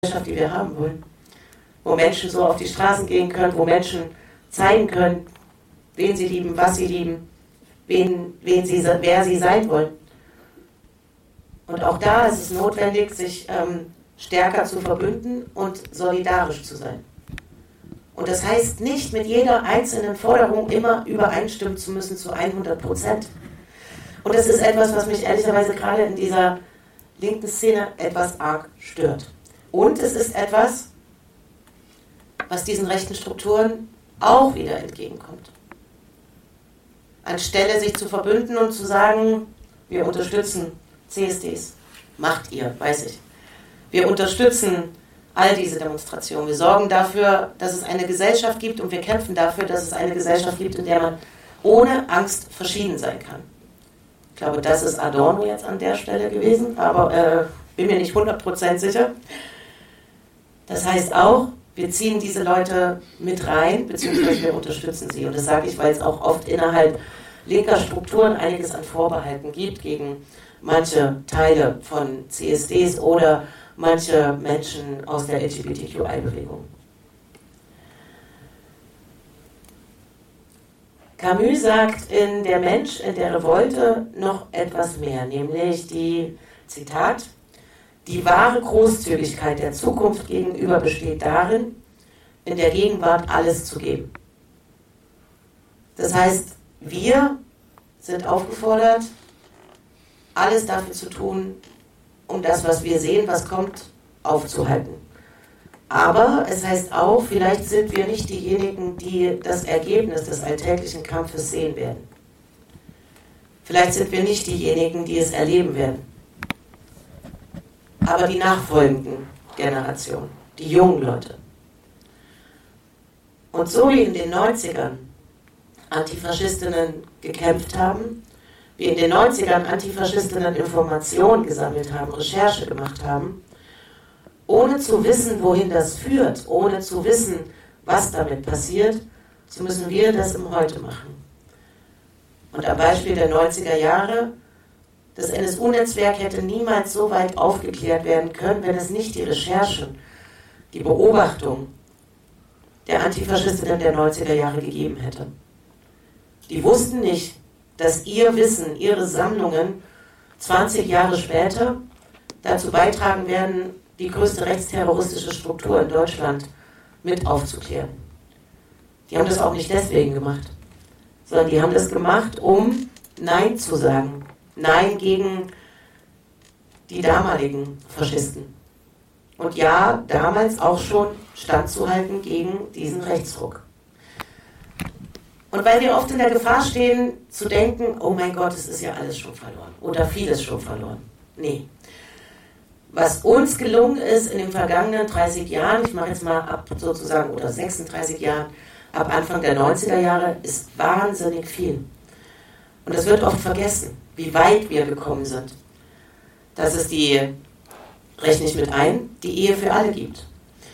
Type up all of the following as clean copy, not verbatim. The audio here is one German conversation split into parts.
Gesellschaft, die wir haben wollen. Wo Menschen so auf die Straßen gehen können, wo Menschen zeigen können, wen sie lieben, was sie lieben, wer sie sein wollen. Und auch da ist es notwendig, sich stärker zu verbünden und solidarisch zu sein. Und das heißt nicht, mit jeder einzelnen Forderung immer übereinstimmen zu müssen zu 100%. Und das ist etwas, was mich ehrlicherweise gerade in dieser linken Szene etwas arg stört. Und es ist etwas, was diesen rechten Strukturen auch wieder entgegenkommt. Anstelle sich zu verbünden und zu sagen, wir unterstützen CSDs, macht ihr, weiß ich. Wir unterstützen all diese Demonstrationen. Wir sorgen dafür, dass es eine Gesellschaft gibt und wir kämpfen dafür, dass es eine Gesellschaft gibt, in der man ohne Angst verschieden sein kann. Ich glaube, das ist Adorno jetzt an der Stelle gewesen, aber bin mir nicht 100% sicher. Das heißt auch, wir ziehen diese Leute mit rein, beziehungsweise wir unterstützen sie. Und das sage ich, weil es auch oft innerhalb linker Strukturen einiges an Vorbehalten gibt gegen manche Teile von CSDs oder manche Menschen aus der LGBTQI-Bewegung. Camus sagt in Der Mensch in der Revolte noch etwas mehr, nämlich die, Zitat, die wahre Großzügigkeit der Zukunft gegenüber besteht darin, in der Gegenwart alles zu geben. Das heißt, wir sind aufgefordert, alles dafür zu tun, um das, was wir sehen, was kommt, aufzuhalten. Aber es heißt auch, vielleicht sind wir nicht diejenigen, die das Ergebnis des alltäglichen Kampfes sehen werden. Vielleicht sind wir nicht diejenigen, die es erleben werden. Aber die nachfolgenden Generationen, die jungen Leute. Und so wie in den 90ern Antifaschistinnen gekämpft haben, wie in den 90ern Antifaschistinnen Informationen gesammelt haben, Recherche gemacht haben, ohne zu wissen, wohin das führt, ohne zu wissen, was damit passiert, so müssen wir das im Heute machen. Und am Beispiel der 90er Jahre, das NSU-Netzwerk hätte niemals so weit aufgeklärt werden können, wenn es nicht die Recherchen, die Beobachtung der Antifaschistinnen der 90er Jahre gegeben hätte. Die wussten nicht, dass ihr Wissen, ihre Sammlungen 20 Jahre später dazu beitragen werden, die größte rechtsterroristische Struktur in Deutschland mit aufzuklären. Die haben das auch nicht deswegen gemacht, sondern die haben das gemacht, um Nein zu sagen. Nein gegen die damaligen Faschisten. Und ja, damals auch schon standzuhalten gegen diesen Rechtsruck. Und weil wir oft in der Gefahr stehen, zu denken, oh mein Gott, es ist ja alles schon verloren oder vieles schon verloren. Nee. Was uns gelungen ist in den vergangenen 30 Jahren, ich mache jetzt mal ab sozusagen, oder 36 Jahren, ab Anfang der 90er Jahre, ist wahnsinnig viel. Und das wird oft vergessen, wie weit wir gekommen sind. Dass es rechne ich mit ein, die Ehe für alle gibt.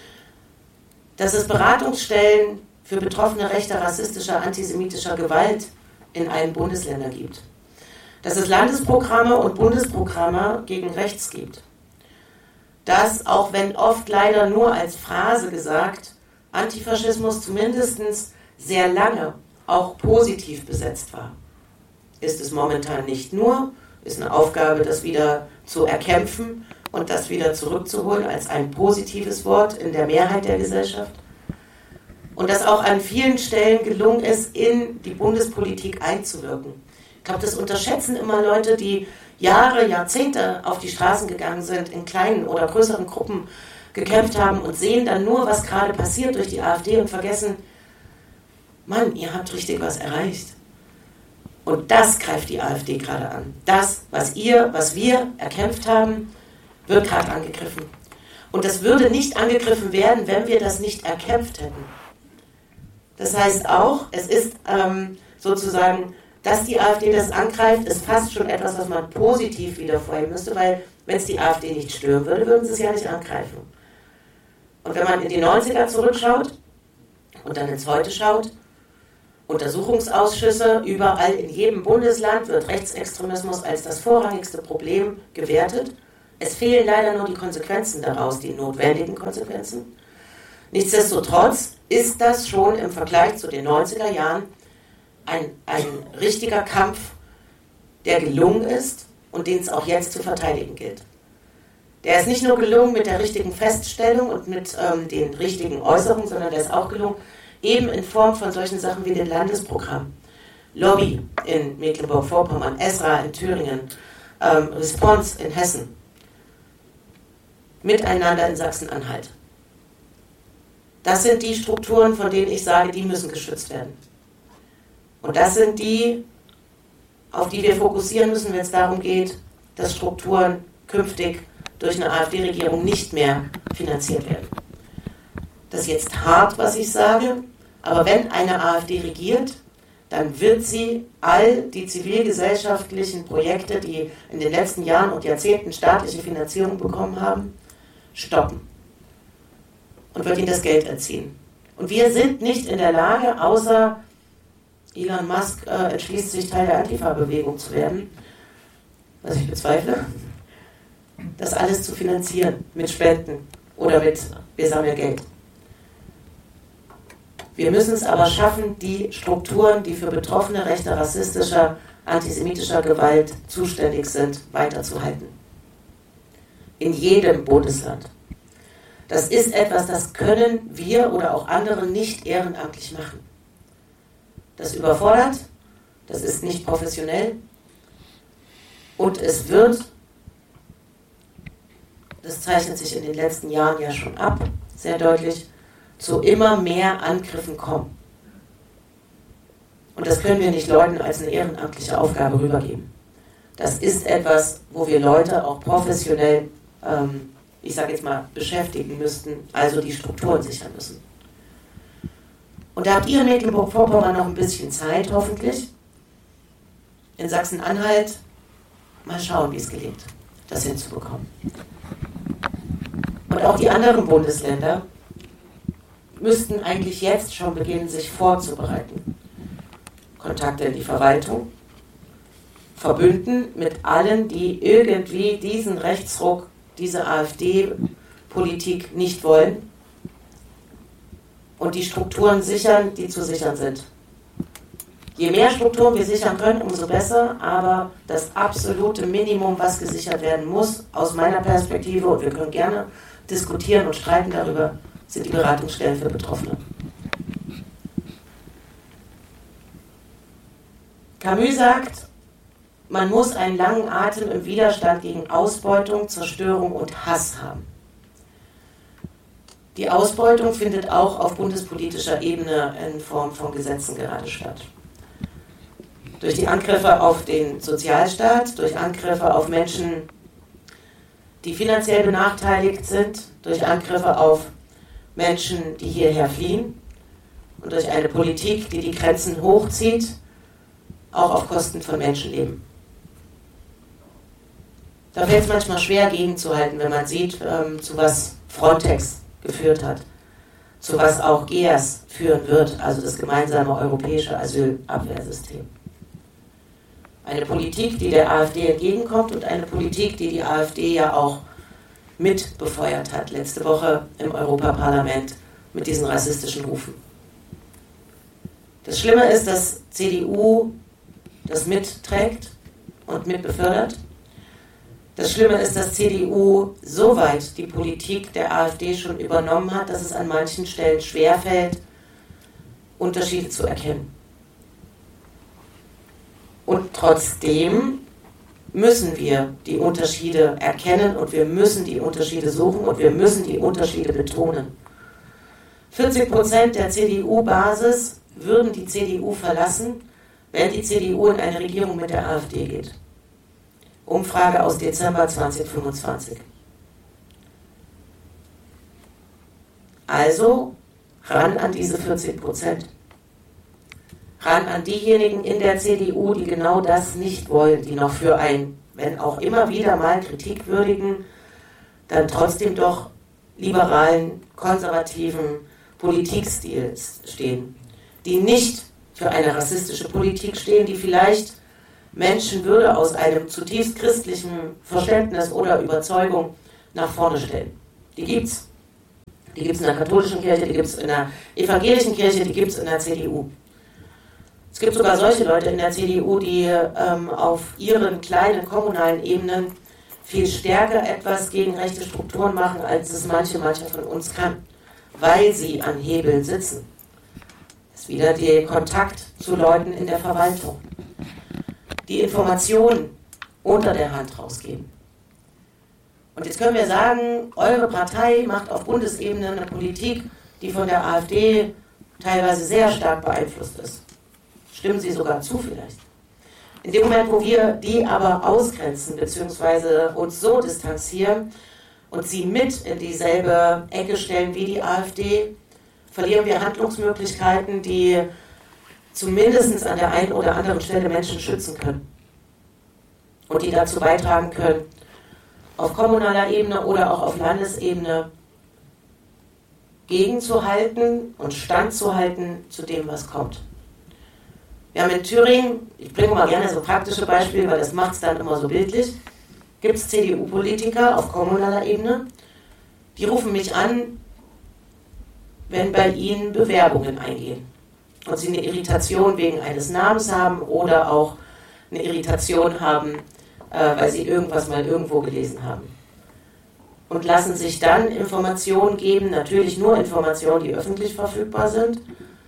Dass es Beratungsstellen für Betroffene rechter, rassistischer, antisemitischer Gewalt in allen Bundesländern gibt. Dass es Landesprogramme und Bundesprogramme gegen rechts gibt. Dass, auch wenn oft leider nur als Phrase gesagt, Antifaschismus zumindest sehr lange auch positiv besetzt war. Ist es momentan nicht nur, ist eine Aufgabe, das wieder zu erkämpfen und das wieder zurückzuholen als ein positives Wort in der Mehrheit der Gesellschaft. Und dass auch an vielen Stellen gelungen ist, in die Bundespolitik einzuwirken. Ich glaube, das unterschätzen immer Leute, die Jahre, Jahrzehnte auf die Straßen gegangen sind, in kleinen oder größeren Gruppen gekämpft haben und sehen dann nur, was gerade passiert durch die AfD und vergessen, Mann, ihr habt richtig was erreicht. Und das greift die AfD gerade an. Das, was wir erkämpft haben, wird gerade angegriffen. Und das würde nicht angegriffen werden, wenn wir das nicht erkämpft hätten. Das heißt auch, es ist sozusagen, dass die AfD das angreift, ist fast schon etwas, was man positiv wieder vorheben müsste, weil wenn es die AfD nicht stören würde, würden sie es ja nicht angreifen. Und wenn man in die 90er zurückschaut und dann ins Heute schaut, Untersuchungsausschüsse, überall in jedem Bundesland wird Rechtsextremismus als das vorrangigste Problem gewertet. Es fehlen leider nur die Konsequenzen daraus, die notwendigen Konsequenzen. Nichtsdestotrotz ist das schon im Vergleich zu den 90er Jahren ein richtiger Kampf, der gelungen ist und den es auch jetzt zu verteidigen gilt. Der ist nicht nur gelungen mit der richtigen Feststellung und mit den richtigen Äußerungen, sondern der ist auch gelungen, eben in Form von solchen Sachen wie dem Landesprogramm. Lobby in Mecklenburg-Vorpommern, ESRA in Thüringen, Response in Hessen, Miteinander in Sachsen-Anhalt. Das sind die Strukturen, von denen ich sage, die müssen geschützt werden. Und das sind die, auf die wir fokussieren müssen, wenn es darum geht, dass Strukturen künftig durch eine AfD-Regierung nicht mehr finanziert werden. Das ist jetzt hart, was ich sage, aber wenn eine AfD regiert, dann wird sie all die zivilgesellschaftlichen Projekte, die in den letzten Jahren und Jahrzehnten staatliche Finanzierung bekommen haben, stoppen und wird ihnen das Geld entziehen. Und wir sind nicht in der Lage, außer Elon Musk entschließt sich, Teil der Antifa-Bewegung zu werden, was ich bezweifle, das alles zu finanzieren mit Spenden oder mit wir sammeln Geld. Wir müssen es aber schaffen, die Strukturen, die für Betroffene rechter, rassistischer, antisemitischer Gewalt zuständig sind, weiterzuhalten. In jedem Bundesland. Das ist etwas, das können wir oder auch andere nicht ehrenamtlich machen. Das überfordert, das ist nicht professionell und es wird, das zeichnet sich in den letzten Jahren ja schon ab, sehr deutlich, zu immer mehr Angriffen kommen. Und das können wir nicht Leuten als eine ehrenamtliche Aufgabe rübergeben. Das ist etwas, wo wir Leute auch professionell, ich sage jetzt mal, beschäftigen müssten, also die Strukturen sichern müssen. Und da habt ihr in Mecklenburg-Vorpommern noch ein bisschen Zeit, hoffentlich. In Sachsen-Anhalt mal schauen, wie es gelingt, das hinzubekommen. Und auch die anderen Bundesländer müssten eigentlich jetzt schon beginnen, sich vorzubereiten. Kontakte in die Verwaltung, verbünden mit allen, die irgendwie diesen Rechtsruck, diese AfD-Politik nicht wollen und die Strukturen sichern, die zu sichern sind. Je mehr Strukturen wir sichern können, umso besser, aber das absolute Minimum, was gesichert werden muss, aus meiner Perspektive, und wir können gerne diskutieren und streiten darüber, sind die Beratungsstellen für Betroffene. Camus sagt, man muss einen langen Atem im Widerstand gegen Ausbeutung, Zerstörung und Hass haben. Die Ausbeutung findet auch auf bundespolitischer Ebene in Form von Gesetzen gerade statt. Durch die Angriffe auf den Sozialstaat, durch Angriffe auf Menschen, die finanziell benachteiligt sind, durch Angriffe auf Menschen, die hierher fliehen und durch eine Politik, die die Grenzen hochzieht, auch auf Kosten von Menschenleben. Da fällt es manchmal schwer gegenzuhalten, wenn man sieht, zu was Frontex geführt hat, zu was auch GEAS führen wird, also das gemeinsame europäische Asylabwehrsystem. Eine Politik, die der AfD entgegenkommt und eine Politik, die die AfD ja auch mit befeuert hat, letzte Woche im Europaparlament mit diesen rassistischen Rufen. Das Schlimme ist, dass CDU das mitträgt und mitbefördert. Das Schlimme ist, dass CDU soweit die Politik der AfD schon übernommen hat, dass es an manchen Stellen schwerfällt, Unterschiede zu erkennen. Und trotzdem müssen wir die Unterschiede erkennen und wir müssen die Unterschiede suchen und wir müssen die Unterschiede betonen. 40% der CDU-Basis würden die CDU verlassen, wenn die CDU in eine Regierung mit der AfD geht. Umfrage aus Dezember 2025. Also ran an diese 40%. Ran an diejenigen in der CDU, die genau das nicht wollen, die noch für einen, wenn auch immer wieder mal kritikwürdigen, dann trotzdem doch liberalen, konservativen Politikstil stehen, die nicht für eine rassistische Politik stehen, die vielleicht Menschen würde aus einem zutiefst christlichen Verständnis oder Überzeugung nach vorne stellen. Die gibt's. Die gibt es in der katholischen Kirche, die gibt es in der evangelischen Kirche, die gibt es in der CDU. Es gibt sogar solche Leute in der CDU, die auf ihren kleinen kommunalen Ebenen viel stärker etwas gegen rechte Strukturen machen, als es manche von uns kann, weil sie an Hebeln sitzen. Das ist wieder der Kontakt zu Leuten in der Verwaltung. Die Informationen unter der Hand rausgeben. Und jetzt können wir sagen, eure Partei macht auf Bundesebene eine Politik, die von der AfD teilweise sehr stark beeinflusst ist. Stimmen Sie sogar zu vielleicht. In dem Moment, wo wir die aber ausgrenzen, beziehungsweise uns so distanzieren und sie mit in dieselbe Ecke stellen wie die AfD, verlieren wir Handlungsmöglichkeiten, die zumindest an der einen oder anderen Stelle Menschen schützen können. Und die dazu beitragen können, auf kommunaler Ebene oder auch auf Landesebene gegenzuhalten und standzuhalten zu dem, was kommt. Wir haben in Thüringen, ich bringe mal gerne so praktische Beispiele, weil das macht es dann immer so bildlich, gibt es CDU-Politiker auf kommunaler Ebene, die rufen mich an, wenn bei ihnen Bewerbungen eingehen und sie eine Irritation wegen eines Namens haben oder auch eine Irritation haben, weil sie irgendwas mal irgendwo gelesen haben. Und lassen sich dann Informationen geben, natürlich nur Informationen, die öffentlich verfügbar sind,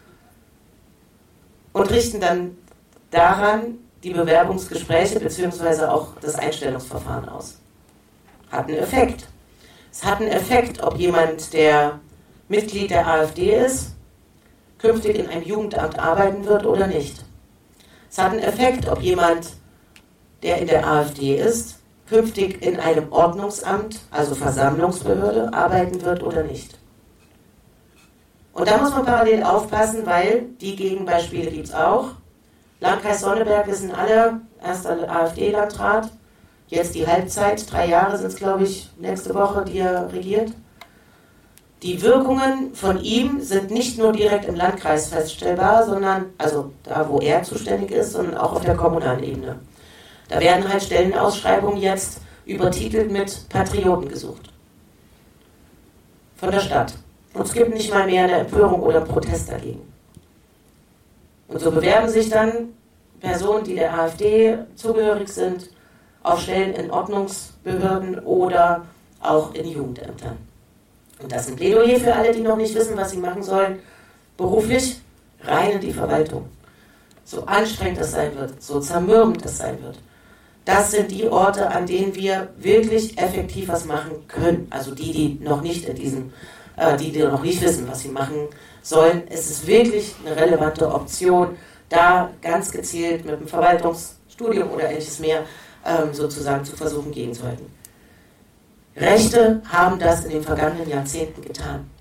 und richten dann daran die Bewerbungsgespräche bzw. auch das Einstellungsverfahren aus. Hat einen Effekt. Es hat einen Effekt, ob jemand, der Mitglied der AfD ist, künftig in einem Jugendamt arbeiten wird oder nicht. Es hat einen Effekt, ob jemand, der in der AfD ist, künftig in einem Ordnungsamt, also Versammlungsbehörde, arbeiten wird oder nicht. Und da muss man parallel aufpassen, weil die Gegenbeispiele gibt es auch. Landkreis Sonneberg wissen alle, erster AfD-Landrat, jetzt die Halbzeit, 3 Jahre sind es, glaube ich, nächste Woche, die er regiert. Die Wirkungen von ihm sind nicht nur direkt im Landkreis feststellbar, sondern, also da, wo er zuständig ist, sondern auch auf der kommunalen Ebene. Da werden halt Stellenausschreibungen jetzt übertitelt mit Patrioten gesucht. Von der Stadt. Und es gibt nicht mal mehr eine Empörung oder Protest dagegen. Und so bewerben sich dann Personen, die der AfD zugehörig sind, auf Stellen in Ordnungsbehörden oder auch in Jugendämtern. Und das ist ein Plädoyer für alle, die noch nicht wissen, was sie machen sollen, beruflich rein in die Verwaltung. So anstrengend das sein wird, so zermürbend das sein wird. Das sind die Orte, an denen wir wirklich effektiv was machen können. Also die noch nicht in diesem, die noch nicht wissen, was sie machen sollen. Es ist wirklich eine relevante Option, da ganz gezielt mit einem Verwaltungsstudium oder ähnliches mehr sozusagen zu versuchen, gegenzuhalten. Rechte haben das in den vergangenen Jahrzehnten getan.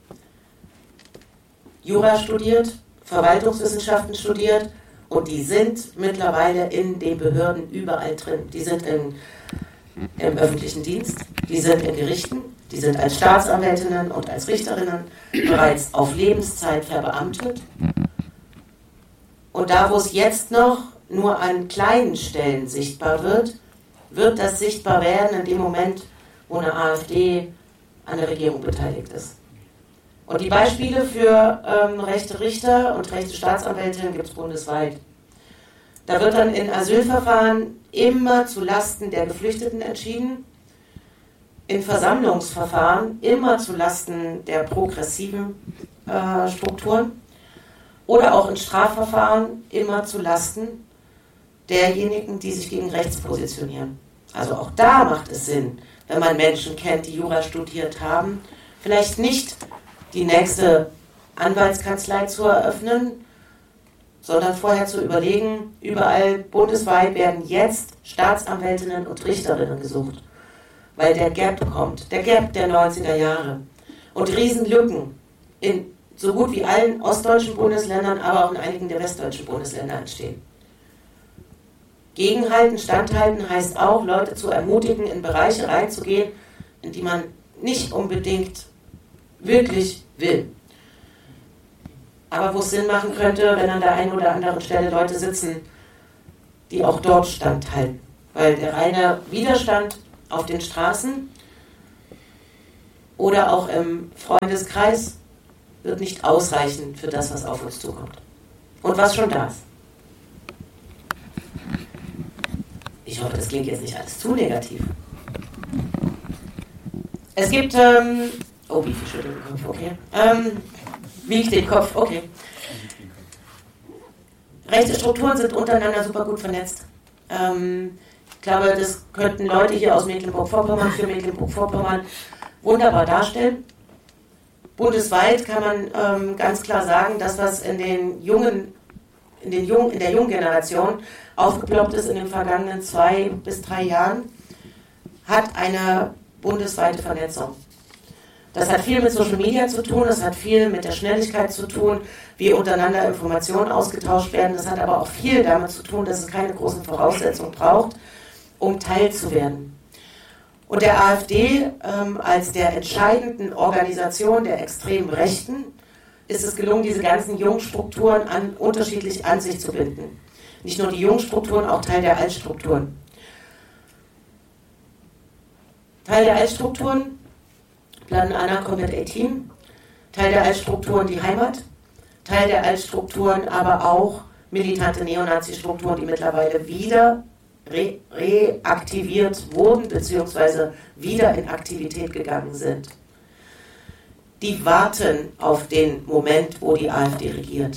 Jura studiert, Verwaltungswissenschaften studiert und die sind mittlerweile in den Behörden überall drin. Die sind im öffentlichen Dienst, die sind in Gerichten, die sind als Staatsanwältinnen und als Richterinnen bereits auf Lebenszeit verbeamtet. Und da, wo es jetzt noch nur an kleinen Stellen sichtbar wird, wird das sichtbar werden in dem Moment, wo eine AfD an der Regierung beteiligt ist. Und die Beispiele für rechte Richter und rechte Staatsanwältinnen gibt es bundesweit. Da wird dann in Asylverfahren immer zu Lasten der Geflüchteten entschieden, in Versammlungsverfahren immer zu Lasten der progressiven Strukturen oder auch in Strafverfahren immer zu Lasten derjenigen, die sich gegen rechts positionieren. Also auch da macht es Sinn, wenn man Menschen kennt, die Jura studiert haben, vielleicht nicht die nächste Anwaltskanzlei zu eröffnen, sondern vorher zu überlegen, überall bundesweit werden jetzt Staatsanwältinnen und Richterinnen gesucht, weil der Gap kommt, der Gap der 90er Jahre und Riesenlücken in so gut wie allen ostdeutschen Bundesländern, aber auch in einigen der westdeutschen Bundesländer entstehen. Gegenhalten, standhalten heißt auch, Leute zu ermutigen, in Bereiche reinzugehen, in die man nicht unbedingt wirklich will. Aber wo es Sinn machen könnte, wenn an der einen oder anderen Stelle Leute sitzen, die auch dort standhalten. Weil der reine Widerstand auf den Straßen oder auch im Freundeskreis wird nicht ausreichen für das, was auf uns zukommt. Und was schon da ist. Ich hoffe, das klingt jetzt nicht alles zu negativ. Es gibt, wie viel schüttelt den Kopf, okay. Wiegt den Kopf, okay. Rechte Strukturen sind untereinander super gut vernetzt. Ich glaube, das könnten Leute hier aus Mecklenburg-Vorpommern für Mecklenburg-Vorpommern wunderbar darstellen. Bundesweit kann man ganz klar sagen, das, was in der jungen Generation aufgeploppt ist in den vergangenen 2 bis 3 Jahren, hat eine bundesweite Vernetzung. Das hat viel mit Social Media zu tun, das hat viel mit der Schnelligkeit zu tun, wie untereinander Informationen ausgetauscht werden. Das hat aber auch viel damit zu tun, dass es keine großen Voraussetzungen braucht, um Teil zu werden. Und der AfD als der entscheidenden Organisation der extremen Rechten ist es gelungen, diese ganzen Jungstrukturen unterschiedlich an sich zu binden. Nicht nur die Jungstrukturen, auch Teil der Altstrukturen. Teil der Altstrukturen, Plan Anna Combat 18, Teil der Altstrukturen die Heimat, Teil der Altstrukturen aber auch militante Neonazi-Strukturen, die mittlerweile wieder reaktiviert wurden, beziehungsweise wieder in Aktivität gegangen sind. Die warten auf den Moment, wo die AfD regiert.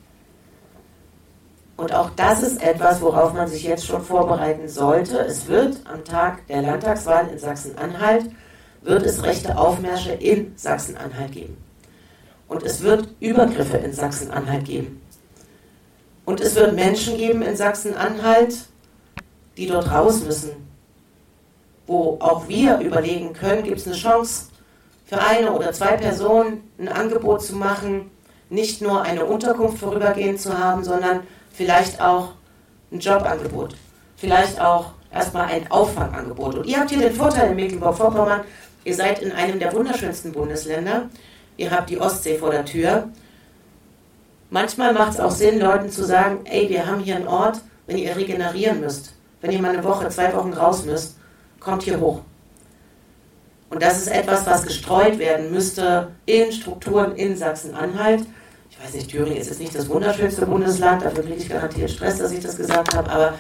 Und auch das ist etwas, worauf man sich jetzt schon vorbereiten sollte. Es wird am Tag der Landtagswahl in Sachsen-Anhalt, wird es rechte Aufmärsche in Sachsen-Anhalt geben. Und es wird Übergriffe in Sachsen-Anhalt geben. Und es wird Menschen geben in Sachsen-Anhalt, die dort raus müssen. Wo auch wir überlegen können, gibt es eine Chance für 1 oder 2 Personen ein Angebot zu machen, nicht nur eine Unterkunft vorübergehend zu haben, sondern vielleicht auch ein Jobangebot. Vielleicht auch erstmal ein Auffangangebot. Und ihr habt hier den Vorteil in Mecklenburg-Vorpommern, ihr seid in einem der wunderschönsten Bundesländer, ihr habt die Ostsee vor der Tür. Manchmal macht es auch Sinn, Leuten zu sagen, ey, wir haben hier einen Ort, wenn ihr regenerieren müsst, wenn ihr mal 1 Woche, 2 Wochen raus müsst, kommt hier hoch. Und das ist etwas, was gestreut werden müsste in Strukturen in Sachsen-Anhalt. Ich weiß nicht, Thüringen ist jetzt nicht das wunderschönste Bundesland, dafür kriege ich garantiert Stress, dass ich das gesagt habe, aber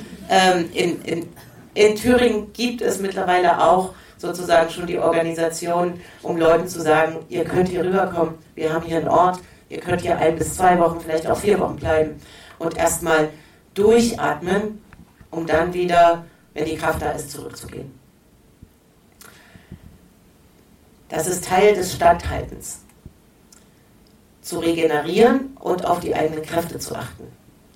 in Thüringen gibt es mittlerweile auch sozusagen schon die Organisation, um Leuten zu sagen, ihr könnt hier rüberkommen, wir haben hier einen Ort, ihr könnt hier 1 bis 2 Wochen, vielleicht auch 4 Wochen bleiben und erstmal durchatmen, um dann wieder, wenn die Kraft da ist, zurückzugehen. Das ist Teil des Standhaltens. Zu regenerieren und auf die eigenen Kräfte zu achten.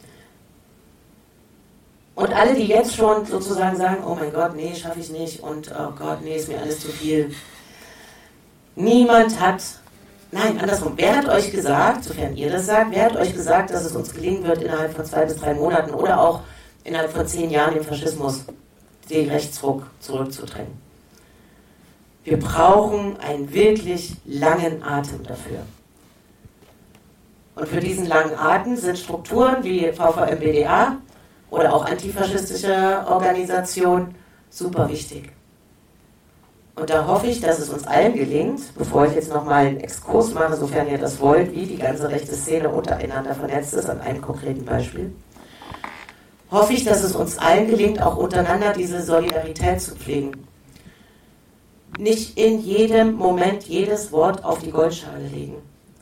Und alle, die jetzt schon sozusagen sagen, oh mein Gott, nee, schaffe ich nicht und oh Gott, nee, ist mir alles zu viel. Niemand hat, nein, andersrum, wer hat euch gesagt, sofern ihr das sagt, wer hat euch gesagt, dass es uns gelingen wird, innerhalb von 2 bis 3 Monaten oder auch innerhalb von 10 Jahren den Faschismus, den Rechtsruck zurückzudrängen? Wir brauchen einen wirklich langen Atem dafür. Und für diesen langen Atem sind Strukturen wie VVM-BDA oder auch antifaschistische Organisationen super wichtig. Und da hoffe ich, dass es uns allen gelingt, bevor ich jetzt nochmal einen Exkurs mache, sofern ihr das wollt, wie die ganze rechte Szene untereinander vernetzt ist, an einem konkreten Beispiel, hoffe ich, dass es uns allen gelingt, auch untereinander diese Solidarität zu pflegen. Nicht in jedem Moment jedes Wort auf die Goldschale legen.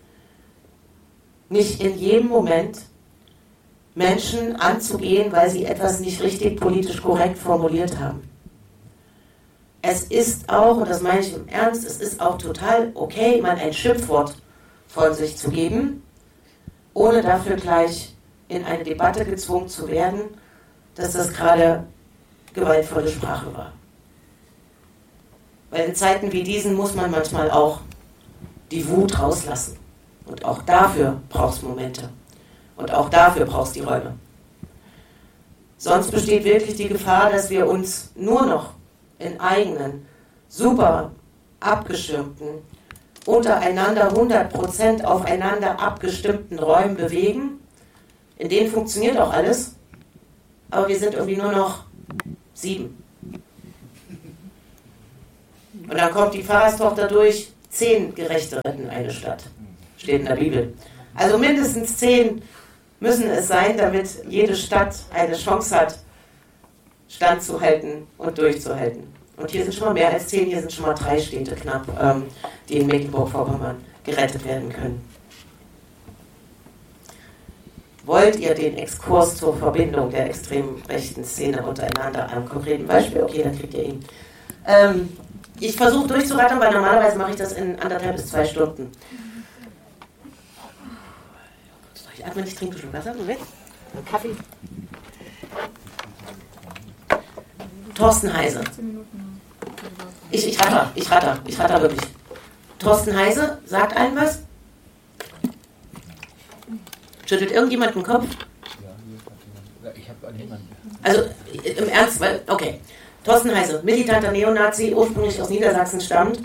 Nicht in jedem Moment Menschen anzugehen, weil sie etwas nicht richtig politisch korrekt formuliert haben. Es ist auch, und das meine ich im Ernst, es ist auch total okay, mal ein Schimpfwort von sich zu geben, ohne dafür gleich in eine Debatte gezwungen zu werden, dass das gerade gewaltvolle Sprache war. Weil in Zeiten wie diesen muss man manchmal auch die Wut rauslassen. Und auch dafür brauchst du Momente. Und auch dafür brauchst du die Räume. Sonst besteht wirklich die Gefahr, dass wir uns nur noch in eigenen, super abgeschirmten, untereinander 100% aufeinander abgestimmten Räumen bewegen. In denen funktioniert auch alles. aber wir sind irgendwie nur noch 7. Und dann kommt die Pfarrerstochter durch, 10 Gerechte retten eine Stadt. Steht in der Bibel. Also mindestens 10 müssen es sein, damit jede Stadt eine Chance hat, standzuhalten und durchzuhalten. Und hier sind schon mal mehr als 10, hier sind schon mal 3 Städte knapp, die in Mecklenburg-Vorpommern gerettet werden können. Wollt ihr den Exkurs zur Verbindung der extrem rechten Szene untereinander an einem konkreten Beispiel? Okay, dann kriegt ihr ihn. Ich versuche durchzurattern, weil normalerweise mache ich das in 1,5 bis 2 Stunden. Ich atme nicht, trinke einen Schluck Wasser. Moment. Kaffee. Thorsten Heise. Ich ratter wirklich. Thorsten Heise, sagt allen was? Schüttelt irgendjemand den Kopf? Ja, ich habe niemanden. Also im Ernst, okay. Thorsten Heise, militanter Neonazi, ursprünglich aus Niedersachsen stammt,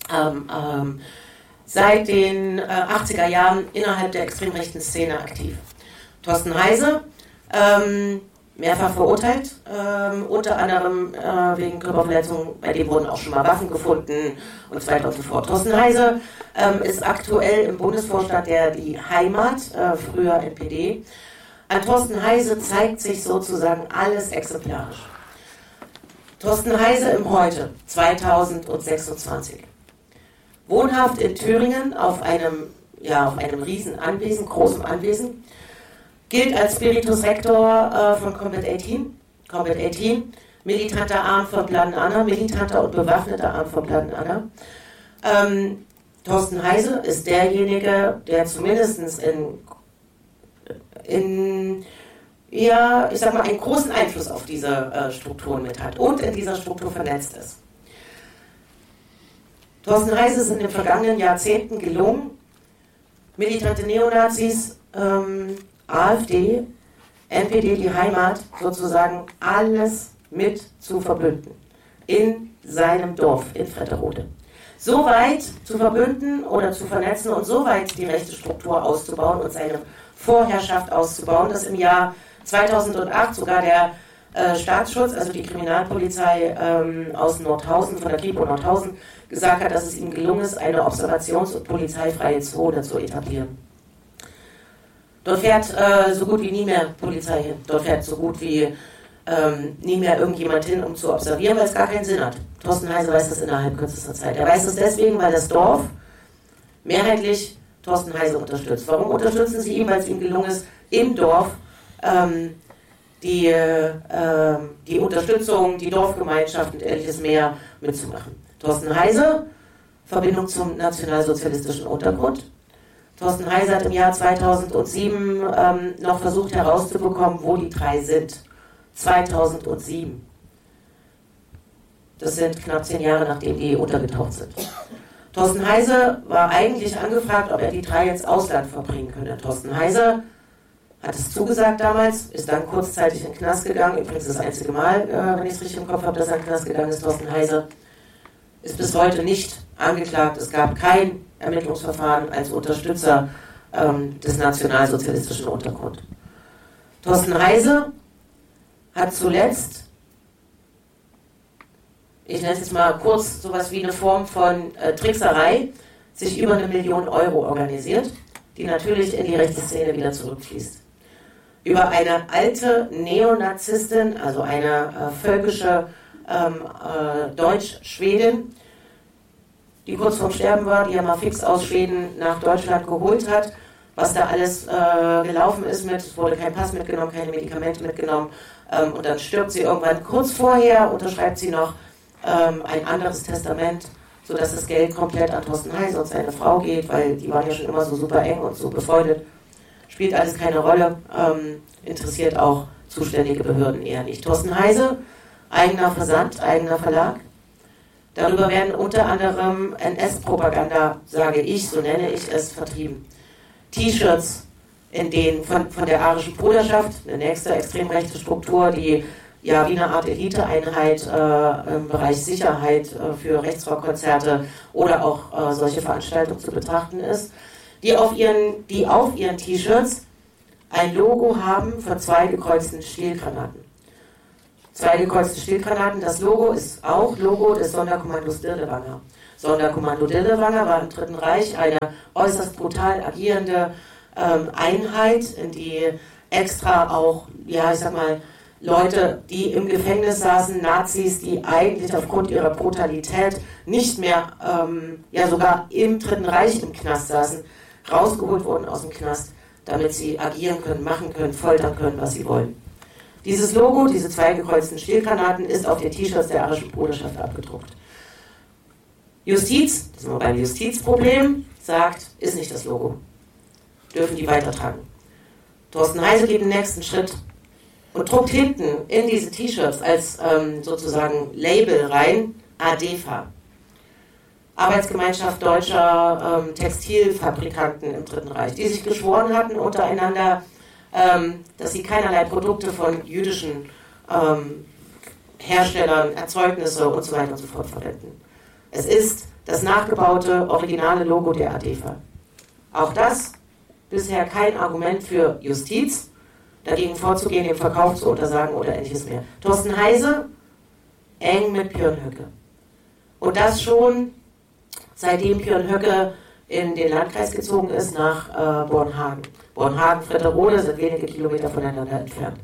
seit den 80er Jahren innerhalb der extrem rechten Szene aktiv. Thorsten Heise, mehrfach verurteilt, unter anderem wegen Körperverletzung, bei dem wurden auch schon mal Waffen gefunden und so weiter und so fort. Thorsten Heise ist aktuell im Bundesvorstand der Die Heimat, früher NPD. An Thorsten Heise zeigt sich sozusagen alles exemplarisch. Thorsten Heise im Heute, 2026. Wohnhaft in Thüringen auf einem riesen Anwesen, großem Anwesen, gilt als Spiritus Rector von Combat 18. Combat 18, militanter Arm von Blood and Honor, militanter und bewaffneter Arm von Blood and Honor. Thorsten Heise ist derjenige, der zumindest einen großen Einfluss auf diese Strukturen mit hat und in dieser Struktur vernetzt ist. Thorsten Heise ist in den vergangenen Jahrzehnten gelungen, militante Neonazis, AfD, NPD, die Heimat, sozusagen alles mit zu verbünden. In seinem Dorf, in Fretterode. So weit zu verbünden oder zu vernetzen und so weit die rechte Struktur auszubauen und seine Vorherrschaft auszubauen, dass im Jahr 2008 sogar der Staatsschutz, also die Kriminalpolizei aus Nordhausen, von der Kripo Nordhausen, gesagt hat, dass es ihm gelungen ist, eine observations- und polizeifreie Zone zu etablieren. Dort fährt so gut wie nie mehr Polizei hin. Dort fährt so gut wie nie mehr irgendjemand hin, um zu observieren, weil es gar keinen Sinn hat. Thorsten Heise weiß das innerhalb kürzester Zeit. Er weiß das deswegen, weil das Dorf mehrheitlich Thorsten Heise unterstützt. Warum unterstützen sie ihn? Weil es ihm gelungen ist, im Dorf die Unterstützung, die Dorfgemeinschaft und ähnliches mehr mitzumachen. Thorsten Heise, Verbindung zum nationalsozialistischen Untergrund. Thorsten Heise hat im Jahr 2007 noch versucht herauszubekommen, wo die 3 sind. 2007. Das sind knapp 10 Jahre, nachdem die untergetaucht sind. Thorsten Heise war eigentlich angefragt, ob er die 3 ins Ausland verbringen könne. Thorsten Heise hat es zugesagt damals, ist dann kurzzeitig in den Knast gegangen. Übrigens das einzige Mal, wenn ich es richtig im Kopf habe, dass er in den Knast gegangen ist. Thorsten Heise ist bis heute nicht angeklagt. Es gab kein Ermittlungsverfahren als Unterstützer des nationalsozialistischen Untergrunds. Thorsten Heise hat zuletzt, ich nenne es jetzt mal kurz, sowas wie eine Form von Trickserei, sich über 1 Million Euro organisiert, die natürlich in die rechte Szene wieder zurückfließt. Über eine alte Neonazistin, also eine völkische Deutsch-Schwedin, die kurz vorm Sterben war, die er mal fix aus Schweden nach Deutschland geholt hat, was da alles gelaufen ist es wurde kein Pass mitgenommen, keine Medikamente mitgenommen und dann stirbt sie irgendwann kurz vorher, unterschreibt sie noch ein anderes Testament, sodass das Geld komplett an Thorsten Heise und seine Frau geht, weil die waren ja schon immer so super eng und so befreundet. Spielt alles keine Rolle, interessiert auch zuständige Behörden eher nicht. Thorsten Heise, eigener Versand, eigener Verlag. Darüber werden unter anderem NS-Propaganda, sage ich, so nenne ich es, vertrieben. T-Shirts, in denen von der arischen Bruderschaft, eine nächste extrem rechte Struktur, die ja wie eine Art Eliteeinheit im Bereich Sicherheit für Rechtsrockkonzerte oder auch solche Veranstaltungen zu betrachten ist, die auf ihren T-Shirts ein Logo haben von 2 gekreuzten Stielgranaten. 2 gekreuzte Stielgranaten. Das Logo ist auch Logo des Sonderkommandos Dirlewanger. Sonderkommando Dirlewanger war im Dritten Reich eine äußerst brutal agierende Einheit, in die extra auch, ja, ich sag mal, Leute, die im Gefängnis saßen, Nazis, die eigentlich aufgrund ihrer Brutalität nicht mehr, ja sogar im Dritten Reich im Knast saßen, rausgeholt wurden aus dem Knast, damit sie agieren können, machen können, foltern können, was sie wollen. Dieses Logo, diese 2 gekreuzten Stielgranaten, ist auf den T-Shirts der Arischen Bruderschaft abgedruckt. Justiz, das sind wir beim Justizproblem, sagt, ist nicht das Logo. Dürfen die weitertragen. Thorsten Heise geht den nächsten Schritt und druckt hinten in diese T-Shirts als sozusagen Label rein ADEFA. Arbeitsgemeinschaft deutscher Textilfabrikanten im Dritten Reich, die sich geschworen hatten untereinander, dass sie keinerlei Produkte von jüdischen Herstellern, Erzeugnisse und so weiter und so fort verwenden. Es ist das nachgebaute, originale Logo der ADEFA. Auch das bisher kein Argument für Justiz, dagegen vorzugehen, den Verkauf zu untersagen oder ähnliches mehr. Thorsten Heise eng mit Björn Höcke. Und das schon seitdem Björn Höcke in den Landkreis gezogen ist nach Bornhagen. Bornhagen, Fretterode sind wenige Kilometer voneinander entfernt.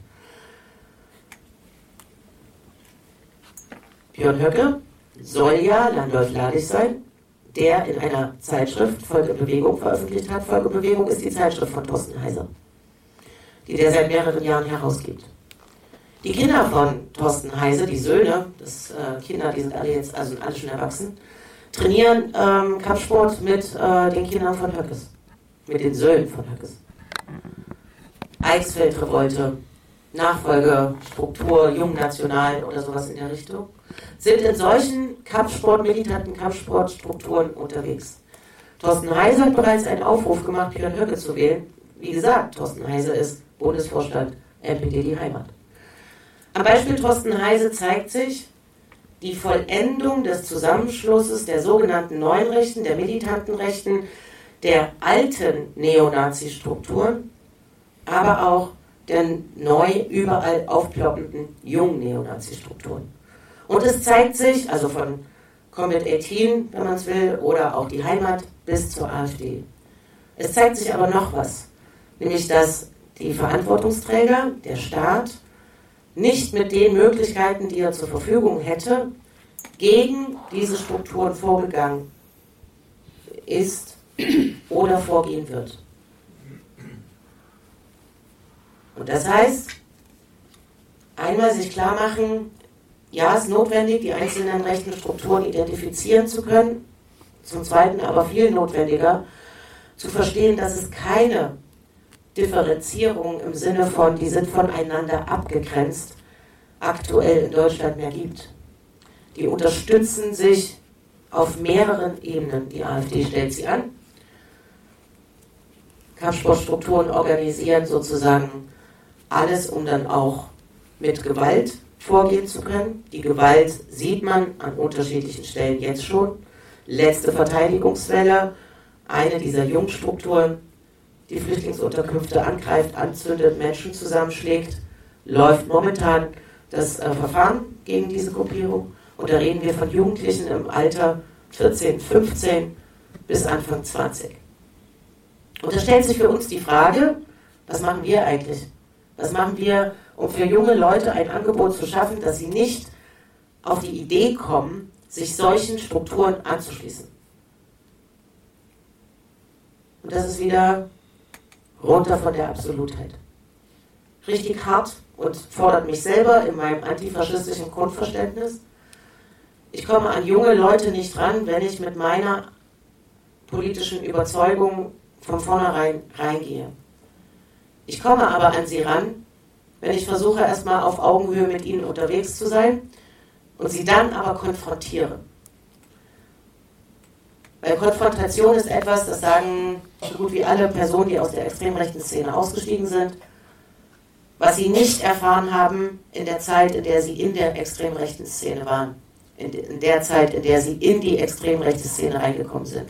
Björn Höcke soll ja Landolf Ladig sein, der in einer Zeitschrift Volk in Bewegung veröffentlicht hat. Volk in Bewegung ist die Zeitschrift von Thorsten Heise, die der seit mehreren Jahren herausgibt. Die Kinder von Thorsten Heise, die Söhne, Kinder, die sind alle jetzt, also alle schon erwachsen, trainieren Kampfsport mit den Kindern von Höckes, mit den Söhnen von Höckes. Eichsfeld-Revolte, Nachfolgestruktur, Jungnational oder sowas in der Richtung, sind in solchen militanten Kampfsportstrukturen unterwegs. Thorsten Heise hat bereits einen Aufruf gemacht, Björn Höcke zu wählen. Wie gesagt, Thorsten Heise ist Bundesvorstand NPD Die Heimat. Am Beispiel Thorsten Heise zeigt sich die Vollendung des Zusammenschlusses der sogenannten neuen Rechten, der militanten Rechten, der alten Neonazi-Strukturen, aber auch der neu überall aufploppenden jungen Neonazi-Strukturen. Und es zeigt sich, also von Combat 18, wenn man es will, oder auch die Heimat bis zur AfD. Es zeigt sich aber noch was, nämlich dass die Verantwortungsträger, der Staat, nicht mit den Möglichkeiten, die er zur Verfügung hätte, gegen diese Strukturen vorgegangen ist oder vorgehen wird. Und das heißt, einmal sich klar machen, ja, es ist notwendig, die einzelnen rechten Strukturen identifizieren zu können. Zum Zweiten aber viel notwendiger, zu verstehen, dass es keine Differenzierung im Sinne von, die sind voneinander abgegrenzt, aktuell in Deutschland mehr gibt. Die unterstützen sich auf mehreren Ebenen. Die AfD stellt sie an. Kampfsportstrukturen organisieren sozusagen alles, um dann auch mit Gewalt vorgehen zu können. Die Gewalt sieht man an unterschiedlichen Stellen jetzt schon. Letzte Verteidigungswelle, eine dieser Jungstrukturen, die Flüchtlingsunterkünfte angreift, anzündet, Menschen zusammenschlägt, läuft momentan das Verfahren gegen diese Gruppierung. Und da reden wir von Jugendlichen im Alter 14, 15 bis Anfang 20. Und da stellt sich für uns die Frage, was machen wir eigentlich? Was machen wir, um für junge Leute ein Angebot zu schaffen, dass sie nicht auf die Idee kommen, sich solchen Strukturen anzuschließen? Und das ist wieder runter von der Absolutheit. Richtig hart und fordert mich selber in meinem antifaschistischen Grundverständnis. Ich komme an junge Leute nicht ran, wenn ich mit meiner politischen Überzeugung von vornherein reingehe. Ich komme aber an sie ran, wenn ich versuche, erstmal auf Augenhöhe mit ihnen unterwegs zu sein und sie dann aber konfrontiere. Weil Konfrontation ist etwas, das sagen so gut wie alle Personen, die aus der extrem rechten Szene ausgestiegen sind, was sie nicht erfahren haben in der Zeit, in der sie in der extrem rechten Szene waren. In der Zeit, in der sie in die extrem rechte Szene reingekommen sind.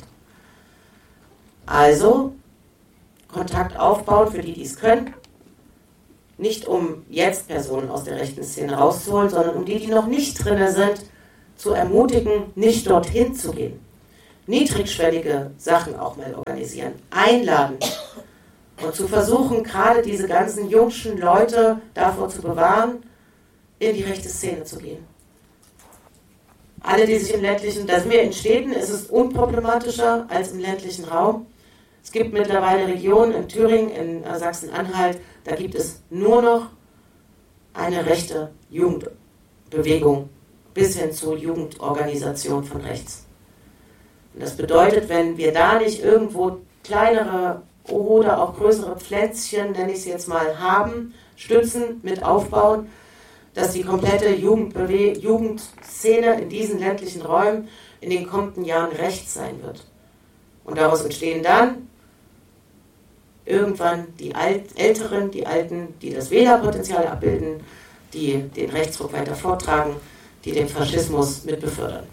Also, Kontakt aufbauen für die, die es können. nicht um jetzt Personen aus der rechten Szene rauszuholen, sondern um die noch nicht drin sind, zu ermutigen, nicht dorthin zu gehen. Niedrigschwellige Sachen auch mal organisieren, einladen und zu versuchen, gerade diese ganzen jungschen Leute davor zu bewahren, in die rechte Szene zu gehen. Alle, die sich im ländlichen, da sind wir in Städten, ist es unproblematischer als im ländlichen Raum. Es gibt mittlerweile Regionen in Thüringen, in Sachsen-Anhalt, da gibt es nur noch eine rechte Jugendbewegung bis hin zur Jugendorganisation von rechts. Und das bedeutet, wenn wir da nicht irgendwo kleinere oder auch größere Pflänzchen, nenne ich es jetzt mal, haben, stützen, mit aufbauen, dass die komplette Jugendszene in diesen ländlichen Räumen in den kommenden Jahren rechts sein wird. Und daraus entstehen dann irgendwann die Älteren, die Alten, die das Wählerpotenzial abbilden, die den Rechtsruck weiter vortragen, die den Faschismus mit befördern.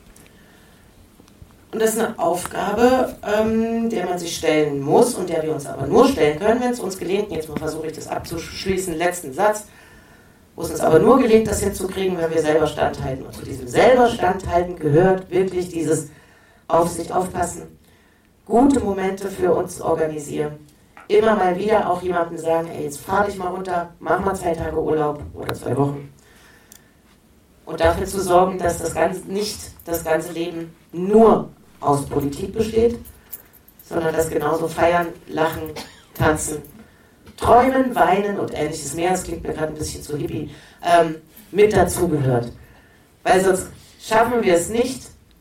Und das ist eine Aufgabe, der man sich stellen muss und der wir uns aber nur stellen können, wenn es uns gelingt. Jetzt mal versuche ich das abzuschließen, letzten Satz, wo es uns aber nur gelingt, das hinzukriegen, wenn wir selber standhalten. Und zu diesem selber standhalten gehört wirklich dieses auf sich aufpassen, gute Momente für uns organisieren, immer mal wieder auch jemandem sagen, ey, jetzt fahr dich mal runter, mach mal 2 Tage Urlaub oder 2 Wochen. Und dafür zu sorgen, dass das ganze Leben nur aus Politik besteht, sondern dass genauso feiern, lachen, tanzen, träumen, weinen und ähnliches mehr, das klingt mir gerade ein bisschen zu hippie, mit dazugehört. Weil sonst schaffen wir es nicht,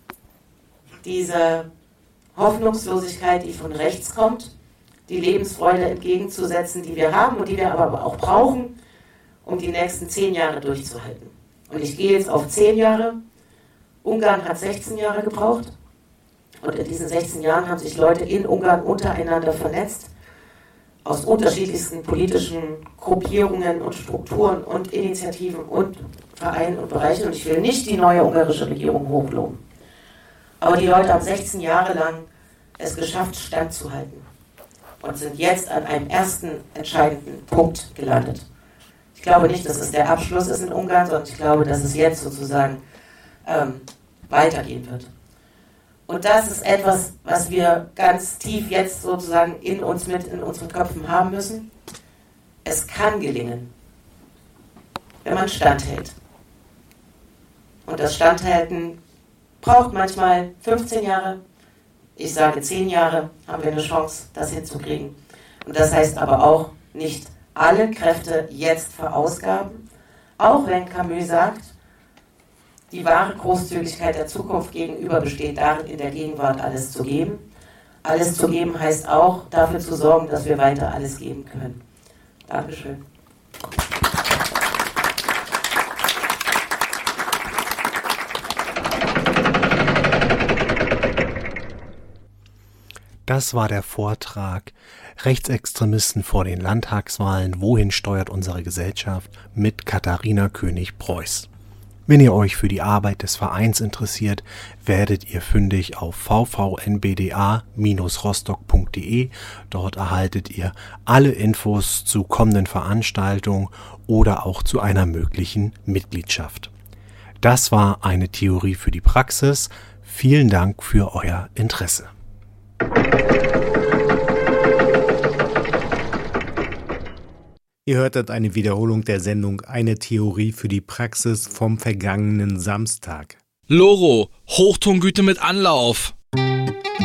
diese Hoffnungslosigkeit, die von rechts kommt, die Lebensfreude entgegenzusetzen, die wir haben und die wir aber auch brauchen, um die nächsten 10 Jahre durchzuhalten. Und ich gehe jetzt auf 10 Jahre. Ungarn hat 16 Jahre gebraucht. Und in diesen 16 Jahren haben sich Leute in Ungarn untereinander vernetzt, aus unterschiedlichsten politischen Gruppierungen und Strukturen und Initiativen und Vereinen und Bereichen. Und ich will nicht die neue ungarische Regierung hochloben. Aber die Leute haben 16 Jahre lang es geschafft, standzuhalten. Und sind jetzt an einem ersten entscheidenden Punkt gelandet. Ich glaube nicht, dass es der Abschluss ist in Ungarn, sondern ich glaube, dass es jetzt sozusagen weitergehen wird. Und das ist etwas, was wir ganz tief jetzt sozusagen in unseren Köpfen haben müssen. Es kann gelingen, wenn man standhält. Und das Standhalten braucht manchmal 15 Jahre. Ich sage 10 Jahre haben wir eine Chance, das hinzukriegen. Und das heißt aber auch nicht alle Kräfte jetzt verausgaben, auch wenn Camus sagt, die wahre Großzügigkeit der Zukunft gegenüber besteht darin, in der Gegenwart alles zu geben. Alles zu geben heißt auch, dafür zu sorgen, dass wir weiter alles geben können. Dankeschön. Das war der Vortrag Rechtsextremisten vor den Landtagswahlen. Wohin steuert unsere Gesellschaft? Mit Katharina König-Preuß. Wenn ihr euch für die Arbeit des Vereins interessiert, werdet ihr fündig auf vvnbda-rostock.de. Dort erhaltet ihr alle Infos zu kommenden Veranstaltungen oder auch zu einer möglichen Mitgliedschaft. Das war eine Theorie für die Praxis. Vielen Dank für euer Interesse. Ihr hörtet eine Wiederholung der Sendung Eine Theorie für die Praxis vom vergangenen Samstag. Loro, Hochtongüte mit Anlauf.